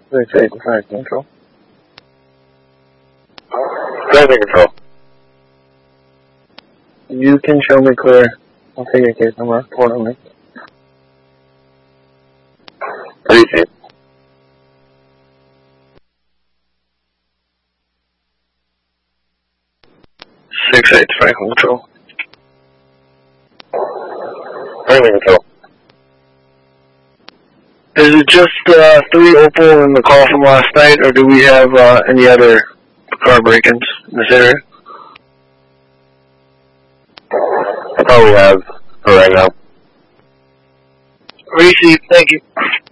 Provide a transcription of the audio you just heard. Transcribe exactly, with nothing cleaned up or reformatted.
six eight five control. Driving control. You can show me clear. I'll take your case number accordingly. What do you think? six eight five control. Driving control. Is it just uh, three Opal in the call from last night, or do we have uh, any other car break-ins in this area? That's all we have for right now. Received, thank you.